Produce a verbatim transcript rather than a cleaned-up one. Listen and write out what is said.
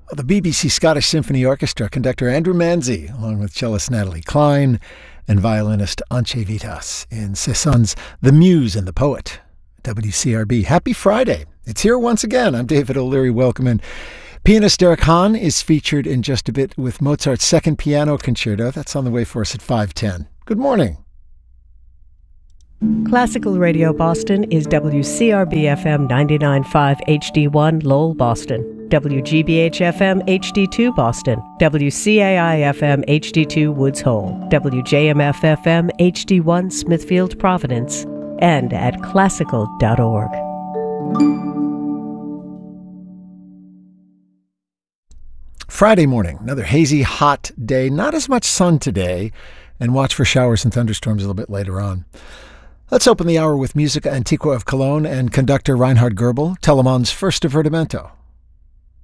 The B B C Scottish Symphony Orchestra conductor Andrew Manzi, along with cellist Natalie Klein and violinist Antje Vitas in Cézanne's The Muse and the Poet. W C R B. Happy Friday. It's here once again. I'm David O'Leary. Welcome in. Pianist Derek Hahn is featured in just a bit with Mozart's Second Piano Concerto. That's on the way for us at five ten. Good morning. Classical Radio Boston is W C R B F M ninety-nine point five H D one Lowell, Boston, W G B H F M H D two Boston, W C A I F M H D two Woods Hole, W J M F F M H D one Smithfield, Providence, and at classical dot org. Friday morning, another hazy, hot day. Not as much sun today, and watch for showers and thunderstorms a little bit later on. Let's open the hour with Musica Antiqua of Cologne and conductor Reinhard Goebel, Telemann's first divertimento.